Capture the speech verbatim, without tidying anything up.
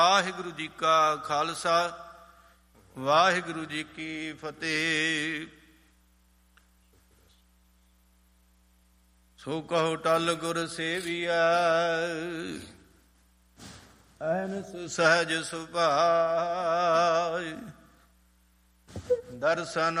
ਵਾਹਿਗੁਰੂ ਜੀ ਕਾ ਖਾਲਸਾ ਵਾਹਿਗੁਰੂ ਜੀ ਕੀ ਫਤਿਹ। ਸੋ ਕਹੋ ਟਲ ਗੁਰ ਸੇਵੀਐ, ਐਨਸ ਸਹਿਜ ਸੁਭਾਇ। ਦਰਸ਼ਨ